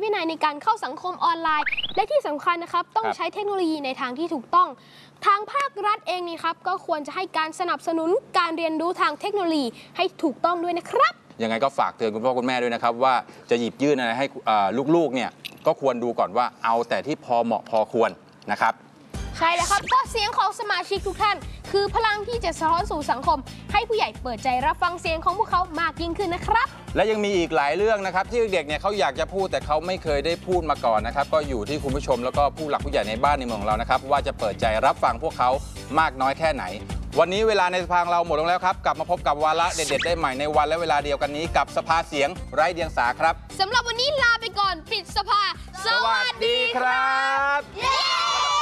วินัยในการเข้าสังคมออนไลน์และที่สำคัญนะครับต้องใช้เทคโนโลยีในทางที่ถูกต้องทางภาครัฐเองนี่ครับก็ควรจะให้การสนับสนุนการเรียนรู้ทางเทคโนโลยีให้ถูกต้องด้วยนะครับยังไงก็ฝากเตือนคุณพ่อคุณแม่ด้วยนะครับว่าจะหยิบยื่นอะไรให้ลูกๆเนี่ยก็ควรดูก่อนว่าเอาแต่ที่พอเหมาะพอควรนะครับใช่แล้วครับก็เสียงของสมาชิกทุกท่านคือพลังที่จะสะท้อนสู่สังคมให้ผู้ใหญ่เปิดใจรับฟังเสียงของพวกเขามากยิ่งขึ้นนะครับและยังมีอีกหลายเรื่องนะครับที่เด็กเนี่ยเขาอยากจะพูดแต่เขาไม่เคยได้พูดมาก่อนนะครับก็อยู่ที่คุณผู้ชมแล้วก็ผู้หลักผู้ใหญ่ในบ้านในเมืองของเรานะครับว่าจะเปิดใจรับฟังพวกเขามากน้อยแค่ไหนวันนี้เวลาในสภาเราหมดลงแล้วครับกลับมาพบกับวาระเด็ดๆได้ใหม่ในวันและเวลาเดียวกันนี้กับสภาเสียงไร้เดียงสาครับสำหรับวันนี้ลาไปก่อนปิดสภาสวัสดีครับ